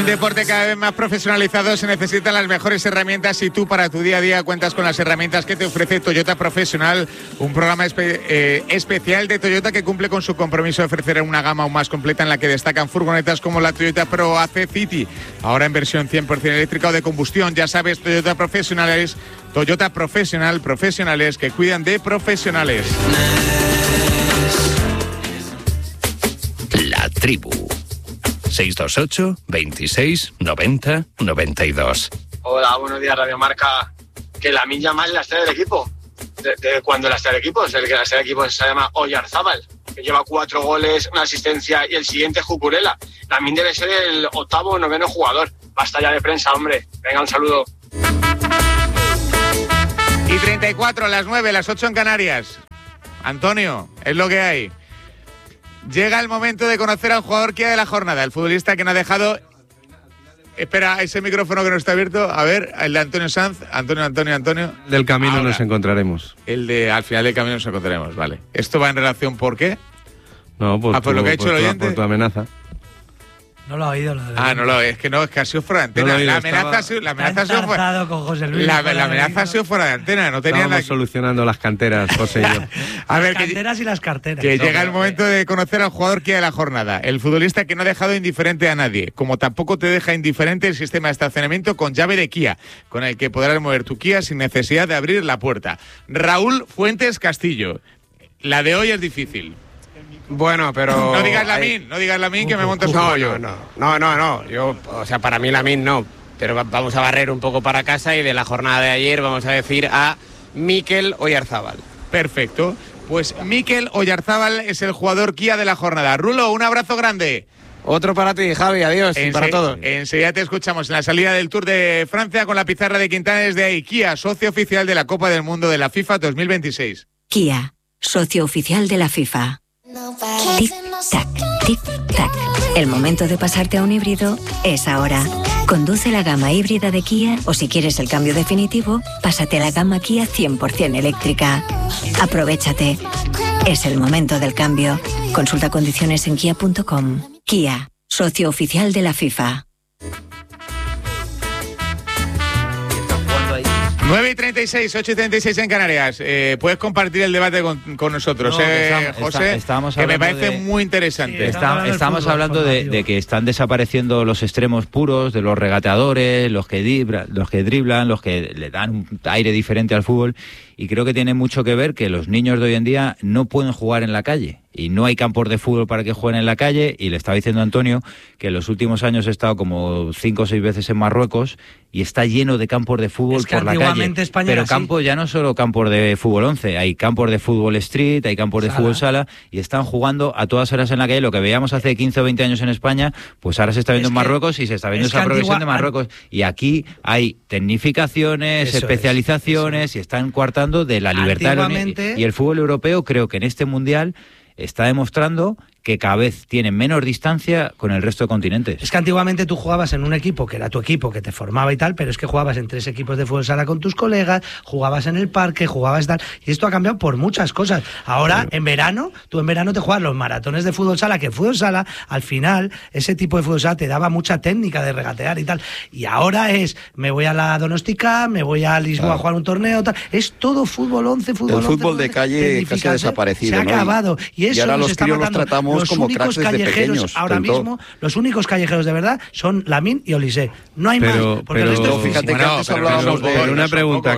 un deporte cada vez más profesionalizado se necesitan las mejores herramientas y tú para tu día a día cuentas con las herramientas que te ofrece Toyota Professional, un programa especial de Toyota que cumple con su compromiso de ofrecer una gama aún más completa en la que destacan furgonetas como la Toyota Pro AC City, ahora en versión 100% eléctrica o de combustión. Ya sabes, Toyota Professional, profesionales que cuidan de profesionales. La Tribu. 628 26 90 92. Hola, buenos días, Radio Marca. Que Lamine Yamal es la estrella del equipo. ¿De cuándo la estrella del equipo? Es el que la estrella del equipo se llama Oyarzábal, que lleva 4 goles, una asistencia, y el siguiente es Cucurella. Lamine debe ser el 8º o 9º jugador. Basta ya de prensa, hombre. Venga, un saludo. Y 34, las 9, las 8 en Canarias. Antonio, es lo que hay. Llega el momento de conocer al jugador Kia de la jornada, el futbolista que no ha dejado... Espera, ese micrófono que no está abierto. A ver, el de Antonio Sanz. Antonio. Del camino ahora nos encontraremos. El de al final del camino nos encontraremos, vale. ¿Esto va en relación por qué? No, por lo que ha hecho el oyente. Por tu amenaza. No lo ha oído. Es que ha sido fuera de antena. La amenaza ha sido fuera. Con José Luis, la amenaza ha sido fuera de antena. No tenía nada. Solucionando las canteras, José y yo. A ver, las canteras y las carteras. Que llega el momento de conocer al jugador Kia de la jornada. El futbolista que no ha dejado indiferente a nadie. Como tampoco te deja indiferente el sistema de estacionamiento con llave de Kia, con el que podrás mover tu Kia sin necesidad de abrir la puerta. Raúl Fuentes Castillo. La de hoy es difícil. Bueno, pero... No digas Lamine, que me montes un pollo. No. Yo, para mí Lamine no. Pero vamos a barrer un poco para casa y de la jornada de ayer vamos a decir a Mikel Oyarzábal. Perfecto. Pues Mikel Oyarzábal es el jugador Kia de la jornada. Rulo, un abrazo grande. Otro para ti, Javi, adiós. Para todos. Enseguida te escuchamos en la salida del Tour de Francia con la pizarra de Quintana desde ahí. Kia, socio oficial de la Copa del Mundo de la FIFA 2026. Kia, socio oficial de la FIFA. Tic-tac, tic-tac. El momento de pasarte a un híbrido es ahora. Conduce la gama híbrida de Kia o si quieres el cambio definitivo, pásate a la gama Kia 100% eléctrica. Aprovechate. Es el momento del cambio. Consulta condiciones en kia.com. Kia, socio oficial de la FIFA. 9:36, 8:36 en Canarias. Puedes compartir el debate con nosotros, José, que me parece muy interesante. Estamos hablando de que están desapareciendo los extremos puros, de los regateadores, los que driblan, los que le dan un aire diferente al fútbol, y creo que tiene mucho que ver que los niños de hoy en día no pueden jugar en la calle. Y no hay campos de fútbol para que jueguen en la calle, y le estaba diciendo a Antonio que en los últimos años he estado como 5 o 6 veces en Marruecos y está lleno de campos de fútbol por la calle. España pero campos ya no solo campos de fútbol 11, hay campos de fútbol street, hay campos de fútbol sala, y están jugando a todas horas en la calle. Lo que veíamos hace 15 o 20 años en España, pues ahora se está viendo en Marruecos y se está viendo esa progresión de Marruecos. Y aquí hay tecnificaciones, especializaciones, y están coartando de la libertad. Y el fútbol europeo, creo que en este mundial está demostrando que cada vez tiene menos distancia con el resto de continentes. Es que antiguamente tú jugabas en un equipo que era tu equipo, que te formaba y tal, pero es que jugabas en 3 equipos de fútbol sala con tus colegas, jugabas en el parque, jugabas tal, y esto ha cambiado por muchas cosas. Ahora, en verano te juegas los maratones de fútbol sala, que fútbol sala, al final, ese tipo de fútbol sala te daba mucha técnica de regatear y tal, y ahora me voy a la Donostica, me voy a Lisboa a jugar un torneo, tal, es todo fútbol 11, fútbol 11. El fútbol de calle casi ha desaparecido, se ha acabado, y eso ahora nos los está críos matando. Los tratamos como cracks desde pequeños. Ahora mismo, los únicos callejeros de verdad son Lamine y Olise. No hay más. Porque el resto fíjate que antes hablábamos de... Una pregunta,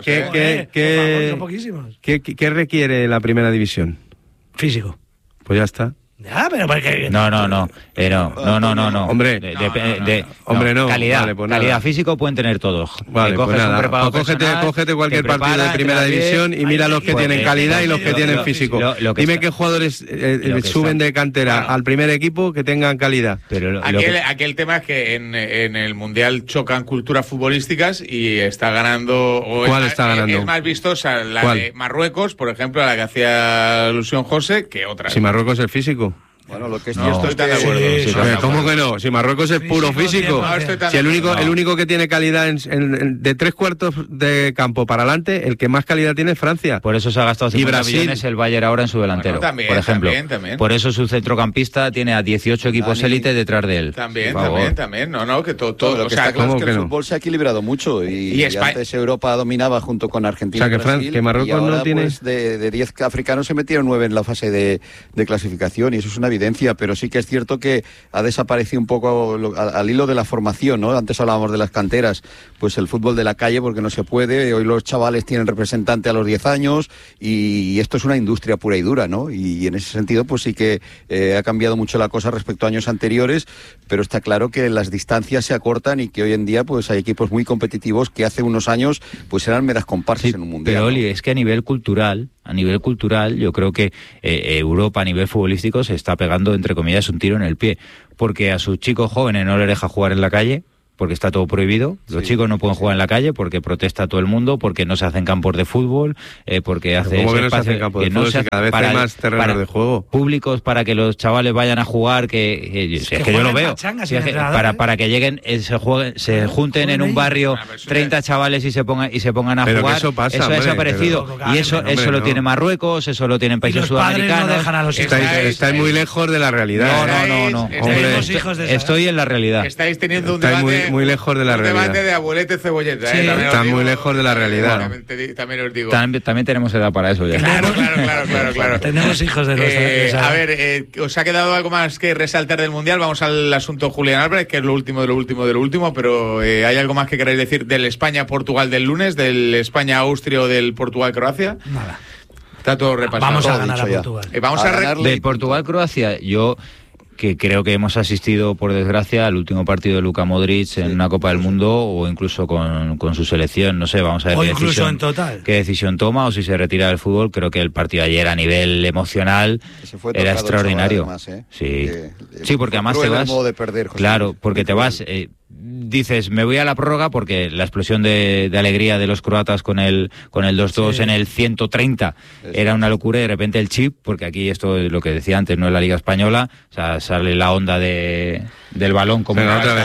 ¿qué requiere la primera división? Físico. Pues ya está. Ya, pero porque... No. Hombre, no. Calidad, vale, pues calidad físico pueden tener todos. Vale, pues nada. Cógete cualquier partido de primera división y mira los que tienen calidad y los que tienen físico. Dime qué jugadores suben de cantera al primer equipo que tengan calidad. Aquí el tema es que en el Mundial chocan culturas futbolísticas y está ganando... ¿Cuál está ganando? Es más vistosa la de Marruecos, por ejemplo, a la que hacía alusión José, que otra. Si Marruecos es físico. Bueno, lo que es cierto es que... ¿Cómo que no? Si Marruecos es puro físico. Si el único que tiene calidad de 3/4 de campo para adelante, el que más calidad tiene es Francia. Por eso se ha gastado 50 millones el Bayern ahora en su delantero, también, por ejemplo. También. Por eso su centrocampista tiene a 18 equipos élite detrás de él. También. No, que todo... Lo que está claro es que el fútbol se ha equilibrado mucho y antes Europa dominaba junto con Argentina y Brasil, que Marruecos y ahora, no tiene... pues, de 10 africanos se metieron 9 en la fase de clasificación, y eso es una evidencia, pero sí que es cierto que ha desaparecido un poco al hilo de la formación, ¿no? Antes hablábamos de las canteras, pues el fútbol de la calle, porque no se puede, hoy los chavales tienen representante a los 10 años y esto es una industria pura y dura, ¿no? Y en ese sentido pues sí que ha cambiado mucho la cosa respecto a años anteriores, pero está claro que las distancias se acortan y que hoy en día pues hay equipos muy competitivos que hace unos años pues eran meras comparsas en un mundial. Pero Oli, es que a nivel cultural yo creo que Europa a nivel futbolístico se está pegando, entre comillas, un tiro en el pie, porque a sus chicos jóvenes no les deja jugar en la calle, porque está todo prohibido. Los chicos no pueden jugar en la calle porque protesta todo el mundo, porque no se hacen campos de fútbol, porque hace ¿cómo que no se hacen campos de fútbol? Si cada vez hay más terrenos de juego públicos para que los chavales vayan a jugar, es que yo lo veo. Para que lleguen, se junten en un barrio 30 chavales y se pongan a jugar. Eso pasa, eso ha desaparecido. Y eso lo tiene Marruecos, eso lo tienen países sudamericanos. No dejan a los estáis muy lejos de la realidad. No. Estoy en la realidad. Estáis teniendo un debate muy lejos de la realidad. Un debate de abuelete y cebolleta. Sí, están muy lejos de la realidad. También os digo. También tenemos edad para eso ya. Claro. Tenemos hijos de nuestra. A ver, ¿os ha quedado algo más que resaltar del Mundial? Vamos al asunto Julián Álvarez, que es lo último de lo último, pero ¿hay algo más que queráis decir del España-Portugal del lunes, del España-Austria o del Portugal-Croacia? Nada. Está todo repasado. Vamos a ganar a Portugal. Vamos a ganarle. De Portugal-Croacia, yo... que creo que hemos asistido, por desgracia, al último partido de Luka Modric en una Copa del Mundo o incluso con su selección, no sé, vamos a ver qué decisión toma o si se retira del fútbol. Creo que el partido ayer a nivel emocional era extraordinario. Además, Sí, porque además te vas... modo de perder, José claro, Luis. porque te vas... dices, me voy a la prórroga porque la explosión de alegría de los croatas con el 2-2 en el 130 era una locura, y de repente el chip, porque aquí esto es lo que decía antes, no es la Liga Española, o sea, sale la onda del balón como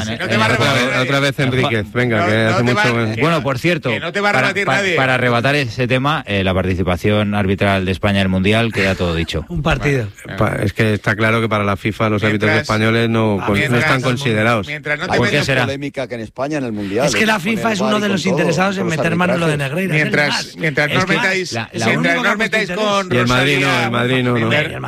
otra vez Enríquez, venga, que hace mucho... Bueno, por cierto, no te va a rebatir nadie. Para rebatar ese tema, la participación arbitral de España en el Mundial queda todo dicho. Un partido. Es que está claro que para la FIFA los árbitros españoles no están considerados. Hay polémica que en España en el Mundial. Es que la FIFA es uno de los interesados en meter mano en lo de Negreira. Mientras no os metáis con... Y el Madrid no.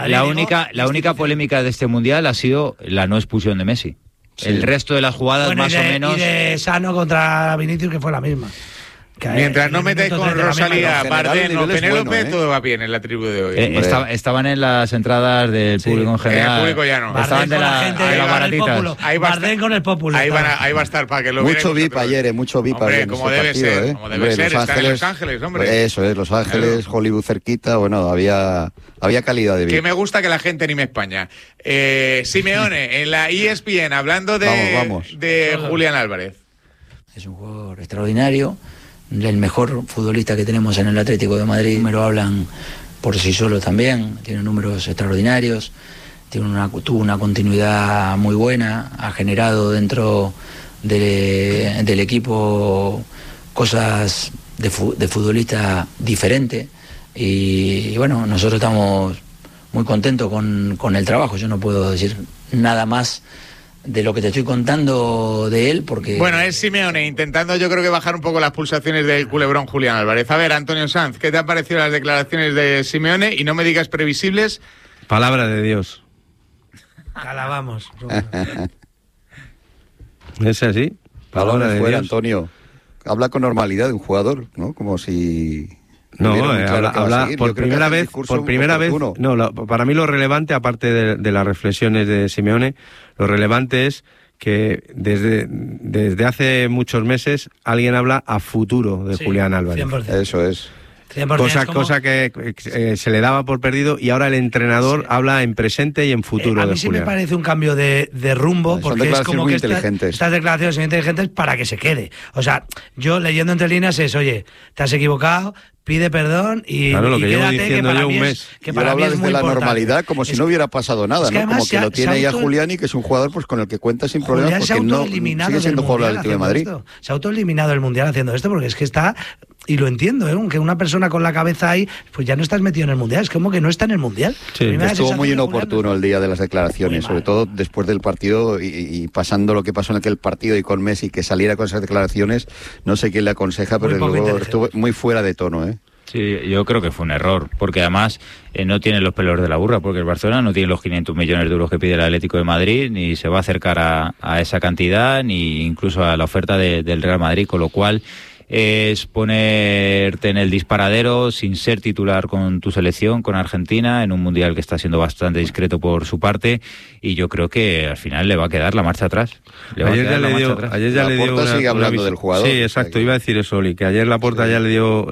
La única polémica de este Mundial ha sido la no expulsión de Messi. Sí. El resto de las jugadas más o menos... Y de Sano contra Vinicius, que fue la misma. Mientras no metáis con Rosalía, Bardem o Penélope, todo va bien en la tribu de hoy. Estaban en las entradas del público en general. El público ya no. Estaban de las baratitas. Bardem con el Populo. Ahí va a estar para que lo veáis. Mucho VIP ayer, mucho VIP. Hombre, como debe ser. Como debe ser. Está en Los Ángeles, hombre. Eso es, Los Ángeles, Hollywood cerquita. Bueno, había calidad de VIP. Que me gusta que la gente anime España. Simeone, en la ESPN, hablando de Julián Álvarez. Es un jugador extraordinario. El mejor futbolista que tenemos en el Atlético de Madrid. Me lo hablan por sí solo también, tiene números extraordinarios, tuvo una continuidad muy buena, ha generado dentro del equipo cosas de futbolista diferente y bueno, nosotros estamos muy contentos con el trabajo. Yo no puedo decir nada más de lo que te estoy contando de él, porque... Bueno, es Simeone intentando, yo creo que bajar un poco las pulsaciones del culebrón Julián Álvarez. A ver, Antonio Sanz, ¿qué te han parecido las declaraciones de Simeone? Y no me digas previsibles. Palabra de Dios. Alabamos. ¿Es así? Palabra de Dios. Antonio, habla con normalidad de un jugador, ¿no? Como si... No, habla por primera vez, para mí lo relevante, aparte de las reflexiones de Simeone, lo relevante es que desde hace muchos meses alguien habla a futuro de Julián Álvarez. 100%. Eso es. Cosa que se le daba por perdido, y ahora el entrenador habla en presente y en futuro. A mí sí me parece un cambio de rumbo, porque es como que estas declaraciones son inteligentes para que se quede. O sea, yo leyendo entre líneas es, oye, te has equivocado, pide perdón y claro, lo que llevo quédate, diciendo que para yo mí un mes. Que para habla desde la normalidad, como si no hubiera pasado nada, ¿no? Como que lo tiene ahí a Julián y que es un jugador pues con el que cuenta sin problemas, porque no sigue siendo jugador del Atlético de Madrid. Se ha autoeliminado el Mundial haciendo esto, porque es que está, y lo entiendo, aunque una persona con la cabeza ahí, pues ya no estás metido en el Mundial, es como que no está en el Mundial. Sí. Estuvo muy inoportuno el día de las declaraciones, sobre todo después del partido y pasando lo que pasó en aquel partido y con Messi, que saliera con esas declaraciones, no sé quién le aconseja, pero luego estuvo muy fuera de tono, ¿eh? Sí, yo creo que fue un error, porque además no tiene los pelos de la burra, porque el Barcelona no tiene los 500 millones de euros que pide el Atlético de Madrid, ni se va a acercar a esa cantidad, ni incluso a la oferta del Real Madrid, con lo cual es ponerte en el disparadero sin ser titular con tu selección, con Argentina, en un Mundial que está siendo bastante discreto por su parte, y yo creo que al final le va a quedar la marcha atrás. Ayer ya le dio sigue hablando del jugador. Sí, exacto, iba a decir eso, Oli, que ayer Laporta ya le dio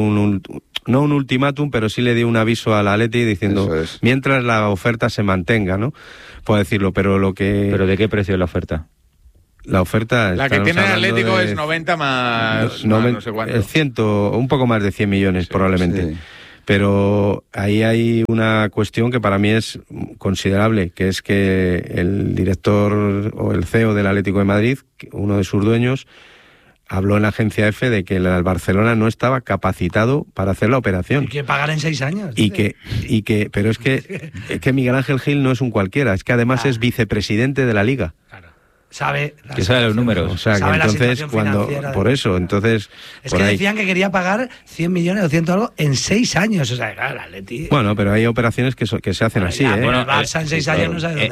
no un ultimátum, pero sí le dio un aviso al Atleti diciendo, mientras la oferta se mantenga, ¿no? Puedo decirlo, pero lo que... ¿Pero de qué precio es la oferta? La oferta... La que tiene el Atlético es 90 más no sé cuánto. 100, un poco más de 100 millones probablemente. Sí. Pero ahí hay una cuestión que para mí es considerable, que es que el director o el CEO del Atlético de Madrid, uno de sus dueños, habló en la agencia EFE de que el Barcelona no estaba capacitado para hacer la operación. Y que pagar en 6 años. Pero es que Miguel Ángel Gil no es un cualquiera, es que además es vicepresidente de la Liga. Claro. Sabe los números. O sea, que entonces por eso, entonces es que decían que quería pagar 100 millones o 100 algo en 6 años, o sea, claro, Atleti. Bueno, pero hay operaciones que se hacen así, Bueno, el Barça en 6 años no sabe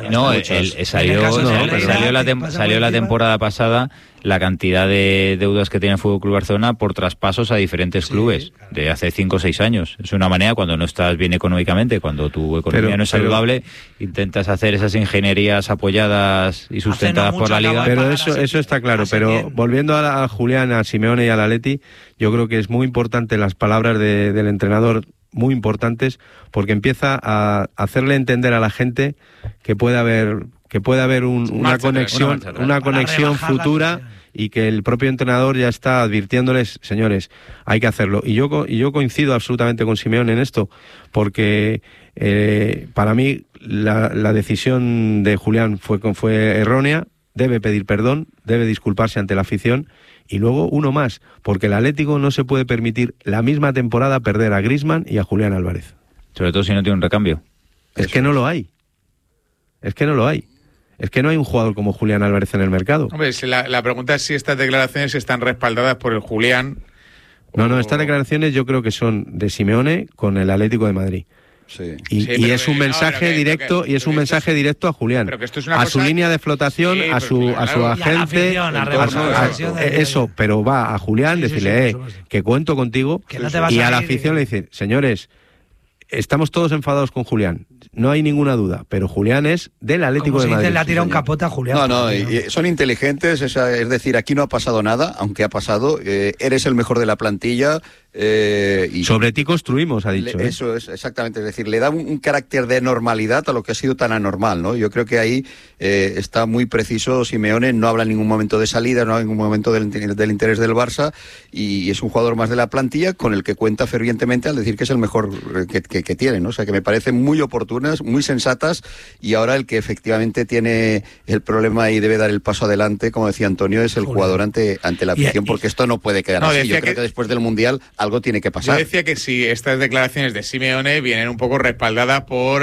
dónde salió la temporada pasada la cantidad de deudas que tiene el Fútbol Club Barcelona por traspasos a diferentes clubes, claro, de hace 5 o 6 años. Es una manera, cuando no estás bien económicamente, cuando tu economía no es saludable, intentas hacer esas ingenierías apoyadas y sustentadas por la Liga. Pero eso está claro. Pero volviendo a Julián, a Simeone y al Atleti, yo creo que es muy importante las palabras del entrenador, muy importantes, porque empieza a hacerle entender a la gente que puede haber una conexión futura, y que el propio entrenador ya está advirtiéndoles, señores, hay que hacerlo. Y yo coincido absolutamente con Simeone en esto, porque para mí la decisión de Julián fue errónea, debe pedir perdón, debe disculparse ante la afición, y luego uno más, porque el Atlético no se puede permitir la misma temporada perder a Griezmann y a Julián Álvarez. Sobre todo si no tiene un recambio. Es que no lo hay. Es que no hay un jugador como Julián Álvarez en el mercado. Hombre, la pregunta es si estas declaraciones están respaldadas por el Julián. No, estas declaraciones yo creo que son de Simeone con el Atlético de Madrid. Sí. Y es un mensaje directo, y es un mensaje directo a Julián, a su línea de flotación, a su agente, eso, pero va a Julián decirle que cuento contigo, y a la afición le dice, señores, estamos todos enfadados con Julián, no hay ninguna duda, pero Julián es del Atlético de Madrid. Le ha tirado un capote a Julián. Y son inteligentes, es decir, aquí no ha pasado nada, aunque ha pasado, eres el mejor de la plantilla. Y sobre ti construimos, ha dicho. Eso es, exactamente, es decir, le da un carácter de normalidad a lo que ha sido tan anormal, ¿no? Yo creo que ahí está muy preciso Simeone, no habla en ningún momento de salida, no habla en ningún momento del interés del Barça, y es un jugador más de la plantilla con el que cuenta fervientemente al decir que es el mejor que tiene, ¿no? O sea, que me parecen muy oportunas, muy sensatas, y ahora el que efectivamente tiene el problema y debe dar el paso adelante, como decía Antonio, es el jugador ante la afición, porque esto no puede quedar así. Yo creo que después del Mundial algo tiene que pasar. Yo decía que si estas declaraciones de Simeone vienen un poco respaldadas por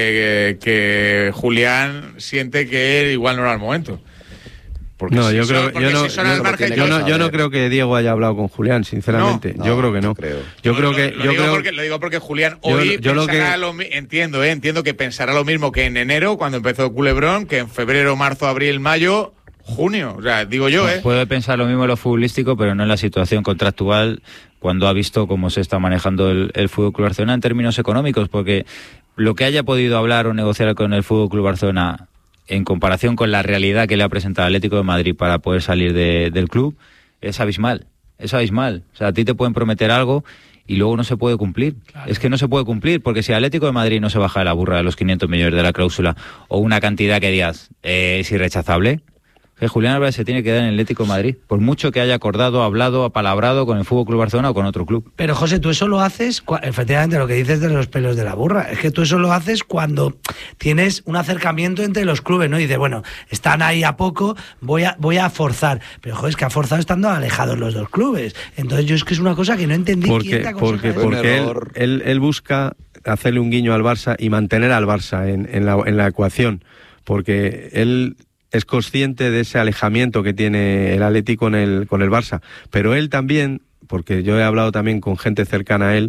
que Julián siente que igual no era el momento. Porque no, yo no creo que Diego haya hablado con Julián, sinceramente. Yo creo que no. Lo digo porque Julián hoy entiendo que pensará lo mismo que en enero, cuando empezó Culebrón, que en febrero, marzo, abril, mayo, junio. O sea, digo yo, Puede pensar lo mismo en lo futbolístico, pero no en la situación contractual, cuando ha visto cómo se está manejando el Fútbol Club Barcelona en términos económicos, porque lo que haya podido hablar o negociar con el Fútbol Club Barcelona en comparación con la realidad que le ha presentado el Atlético de Madrid para poder salir del club es abismal. O sea, a ti te pueden prometer algo y luego no se puede cumplir. Claro. Es que no se puede cumplir, porque si el Atlético de Madrid no se baja de la burra de los 500 millones de la cláusula, o una cantidad que digas es irrechazable, que Julián Álvarez se tiene que dar en el Atlético de Madrid, por mucho que haya acordado, hablado, apalabrado con el FC Barcelona o con otro club. Pero José, tú eso lo haces, efectivamente lo que dices de los pelos de la burra, es que tú eso lo haces cuando tienes un acercamiento entre los clubes, ¿no? Y dices, bueno, están ahí a poco, voy a forzar, pero joder, es que ha forzado estando alejados los dos clubes. Entonces yo es que es una cosa que no entendí. Porque él busca hacerle un guiño al Barça y mantener al Barça en la ecuación, porque él es consciente de ese alejamiento que tiene el Atlético con el Barça, pero él también, porque yo he hablado también con gente cercana a él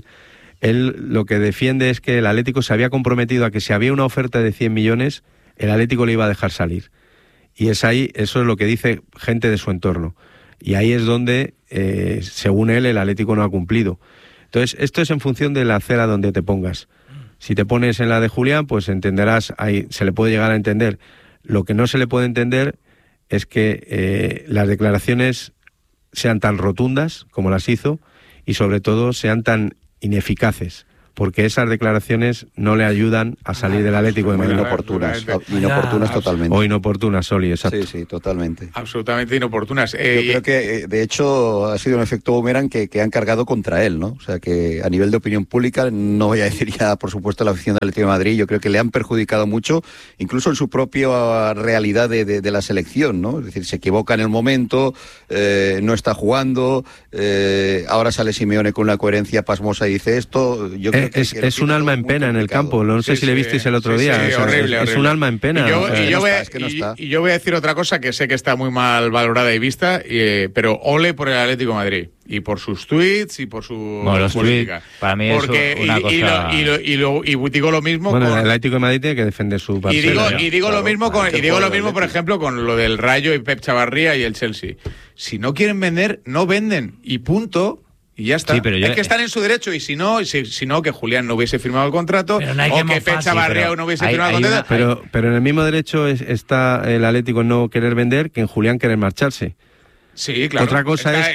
lo que defiende es que el Atlético se había comprometido a que si había una oferta de 100 millones, el Atlético le iba a dejar salir. Y eso es lo que dice gente de su entorno. Y ahí es donde, según él, el Atlético no ha cumplido. Entonces, esto es en función de la acera donde te pongas. Si te pones en la de Julián, pues entenderás, ahí se le puede llegar a entender. Lo que no se le puede entender es que las declaraciones sean tan rotundas como las hizo y sobre todo sean tan ineficaces, porque esas declaraciones no le ayudan a salir del Atlético de Madrid. Inoportunas totalmente. O inoportunas, Oli, exacto. Sí, totalmente. Absolutamente inoportunas. Yo creo que, de hecho, ha sido un efecto boomerang que han cargado contra él, ¿no? O sea, que a nivel de opinión pública, no voy a decir ya, por supuesto, la afición del Atlético de Madrid, yo creo que le han perjudicado mucho, incluso en su propia realidad de la selección, ¿no? Es decir, se equivoca en el momento, no está jugando, ahora sale Simeone con una coherencia pasmosa y dice esto. Yo creo es un alma en pena en el campo. No sé si le visteis el otro día. Horrible. Es un alma en pena. Y yo voy a decir otra cosa que sé que está muy mal valorada y vista, pero ole por el Atlético de Madrid. Y por sus tweets y por su política. Para mí es una cosa... Y digo lo mismo con... el Atlético de Madrid tiene que defender su parcela. Y digo lo mismo, por ejemplo, con lo del Rayo y Pep Chavarría y el Chelsea. Si no quieren vender, no venden. Y punto... Y ya está. Sí, pero es que están en su derecho, y si no, que Julián no hubiese firmado el contrato, o que Pep Chavarría no hubiese firmado el contrato. Pero en el mismo derecho está el Atlético en no querer vender que en Julián querer marcharse. Sí, claro. Otra cosa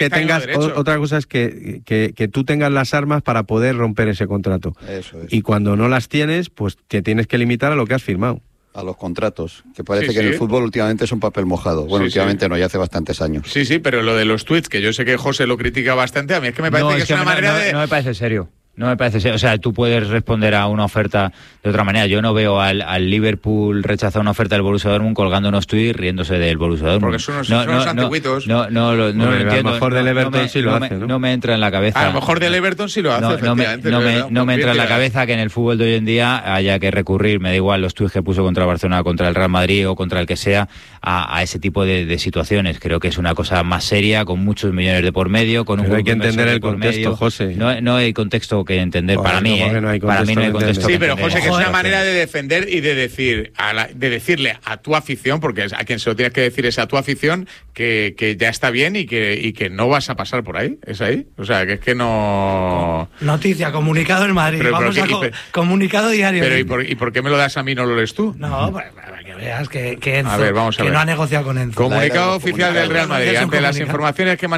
es que tú tengas las armas para poder romper ese contrato. Eso es. Y cuando no las tienes, pues te tienes que limitar a lo que has firmado. A los contratos, que parece que en el fútbol últimamente es un papel mojado. Bueno, últimamente no, ya hace bastantes años. Sí, pero lo de los tweets, que yo sé que José lo critica bastante, a mí es que me parece que es una manera de... No me parece serio. No me parece serio. O sea, tú puedes responder a una oferta de otra manera. Yo no veo al Liverpool rechazar una oferta del Borussia Dortmund colgando unos tweets riéndose del Borussia Dortmund. Porque son unos antiguitos. No lo entiendo. A lo mejor del Everton sí lo hace, ¿no? No me entra en la cabeza. A lo mejor del Everton sí lo hace, efectivamente. No me entra en la cabeza que en el fútbol de hoy en día haya que recurrir, me da igual los tweets que puso contra el Barcelona, contra el Real Madrid o contra el que sea, a ese tipo de situaciones. Creo que es una cosa más seria, con muchos millones de por medio, con Pero hay que entender el contexto, José. No hay contexto que entender para mí. Para mí no hay contexto. Sí, pero José, que es una manera de defender y de decir de decirle a tu afición, porque a quien se lo tienes que decir es a tu afición, que ya está bien y que no vas a pasar por ahí. ¿Es ahí? O sea, que es que no... Noticia, comunicado en Madrid. Vamos a comunicado diario. Pero ¿y por qué me lo das a mí y no lo lees tú? No, para que veas que Enzo, a ver, vamos a ver. no ha negociado con Enzo. Comunicado oficial del Real Madrid. Ante las informaciones que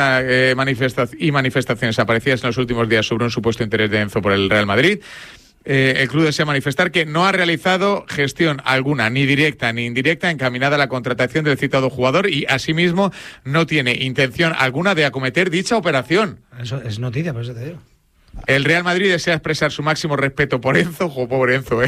manifestaciones aparecidas en los últimos días sobre un supuesto interés de Enzo por el Real Madrid, el club desea manifestar que no ha realizado gestión alguna, ni directa ni indirecta, encaminada a la contratación del citado jugador, y asimismo no tiene intención alguna de acometer dicha operación. Eso es noticia, por eso te digo. El Real Madrid desea expresar su máximo respeto por Enzo, pobre Enzo,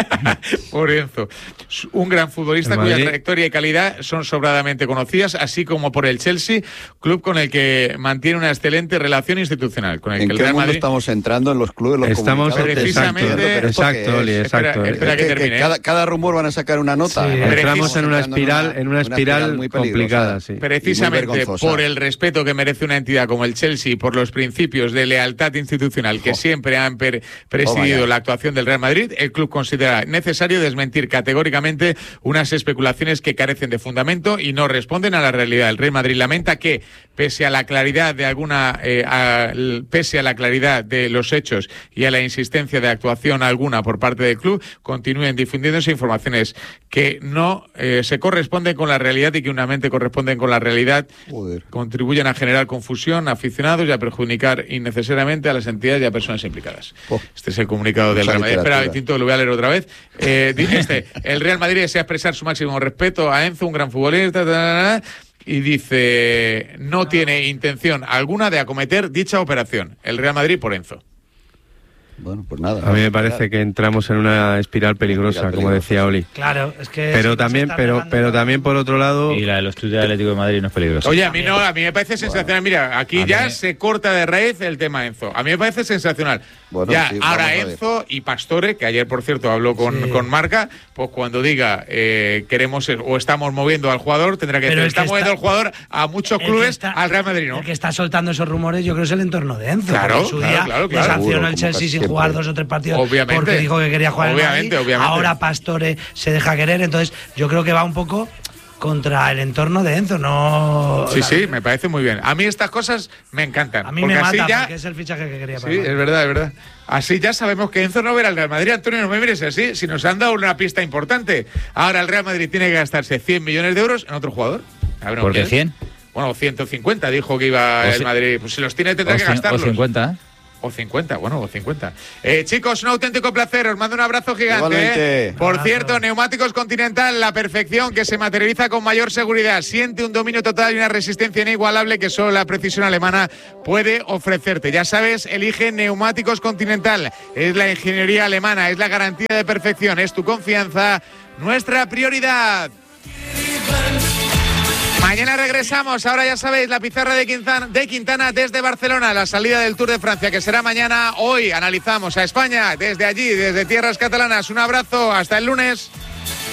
por Enzo, un gran futbolista cuya trayectoria y calidad son sobradamente conocidas, así como por el Chelsea, club con el que mantiene una excelente relación institucional. Con el ¿En que el qué Real mundo Madrid... estamos entrando en los clubes? Estamos precisamente... Exacto, Oli, exacto. Espera que termine. Cada rumor van a sacar una nota. Sí, entramos en una espiral muy complicada. Sí. Precisamente por el respeto que merece una entidad como el Chelsea y por los principios de lealtad institucional que siempre han presidido la actuación del Real Madrid, el club considera necesario desmentir categóricamente unas especulaciones que carecen de fundamento y no responden a la realidad. El Real Madrid lamenta que, pese a la claridad de los hechos y a la insistencia de actuación alguna por parte del club, continúen difundiéndose informaciones que no se corresponden con la realidad y que unamente corresponden con la realidad, contribuyen a generar confusión a aficionados y a perjudicar innecesariamente a las entidades entidades y a personas implicadas. Este es el comunicado del Real Madrid. Espera, Tinto, lo voy a leer otra vez. El Real Madrid desea expresar su máximo respeto a Enzo, un gran futbolista, y dice, no tiene intención alguna de acometer dicha operación. El Real Madrid por Enzo. Bueno, pues nada. A mí me parece que entramos en una espiral peligrosa, como decía Oli. Claro, es que... Pero también por otro lado... Y la de los tuyos del Atlético de Madrid no es peligrosa. Oye, a mí me parece sensacional. Mira, aquí ya se corta de raíz el tema Enzo. A mí me parece sensacional. Bueno, ya, sí, ahora Enzo y Pastore, que ayer, por cierto, habló con Marca, pues cuando diga queremos o estamos moviendo al jugador, tendrá que decir, está moviendo al jugador a muchos clubes, al Real Madrid, ¿no? El que está soltando esos rumores, yo creo que es el entorno de Enzo. Claro, claro. Sancionó el Chelsea sin jugar 2 o 3 partidos porque dijo que quería jugar en Madrid. Ahora Pastore se deja querer, entonces yo creo que va un poco contra el entorno de Enzo, no... Sí, me parece muy bien. A mí estas cosas me encantan. A mí me mata porque es el fichaje que quería. Sí, es verdad. Así ya sabemos que Enzo no verá al Real Madrid. Antonio, no me mires así, si nos han dado una pista importante. Ahora el Real Madrid tiene que gastarse 100 millones de euros en otro jugador. ¿Por qué 100? Bueno, 150 dijo que iba el Madrid. Pues si los tiene tendrá que gastarlos. O 50, O 50. Chicos, un auténtico placer. Os mando un abrazo gigante. Por cierto, Neumáticos Continental, la perfección que se materializa con mayor seguridad. Siente un dominio total y una resistencia inigualable que solo la precisión alemana puede ofrecerte. Ya sabes, elige Neumáticos Continental. Es la ingeniería alemana, es la garantía de perfección, es tu confianza, nuestra prioridad. Mañana regresamos, ahora ya sabéis, la pizarra de Quintana desde Barcelona, la salida del Tour de Francia, que será mañana. Hoy analizamos a España desde allí, desde tierras catalanas. Un abrazo, hasta el lunes.